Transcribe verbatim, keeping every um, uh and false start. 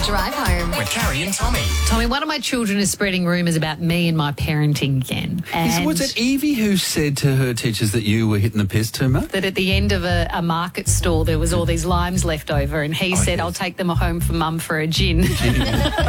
Drive home with Carrie and Tommy. Tommy, one of my children is spreading rumours about me and my parenting again. Is, And was it Evie who said to her teachers that you were hitting the piss too much? that at the end of a, a market stall there was all these limes left over, and he Oh, said, yes. I'll take them home for mum for a gin.